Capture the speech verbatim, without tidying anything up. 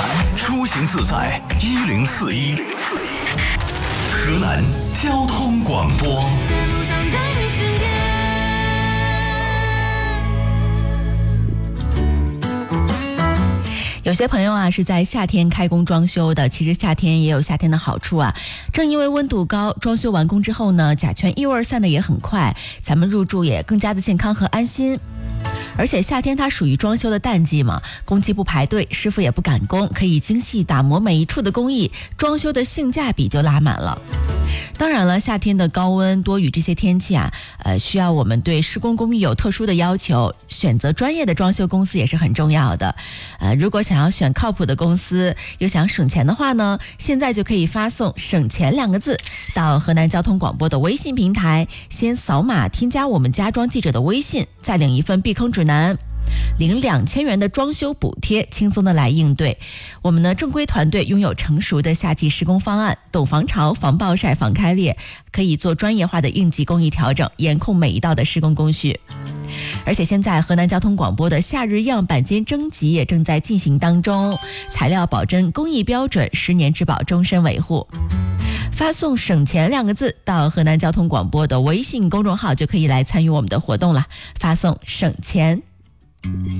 出行自在一零四一，河南交通广播。 有些朋友啊是在夏天开工装修的，其实夏天也有夏天的好处啊。正因为温度高，装修完工之后呢，甲醛异味散得也很快，咱们入住也更加的健康和安心。而且夏天它属于装修的淡季嘛，工期不排队，师傅也不赶工，可以精细打磨每一处的工艺，装修的性价比就拉满了。当然了，夏天的高温多雨这些天气啊，呃，需要我们对施工工艺有特殊的要求，选择专业的装修公司也是很重要的。呃，如果想要选靠谱的公司，又想省钱的话呢，现在就可以发送省钱两个字到河南交通广播的微信平台，先扫码添加我们家装记者的微信，再领一份避坑指南，领两千元的装修补贴，轻松的来应对。我们呢正规团队拥有成熟的夏季施工方案，懂防潮、防暴晒、防开裂，可以做专业化的应急工艺调整，严控每一道的施工工序。而且现在河南交通广播的夏日样板间征集也正在进行当中，材料保真，工艺标准，十年质保，终身维护。发送省钱两个字到河南交通广播的微信公众号，就可以来参与我们的活动了。发送省钱。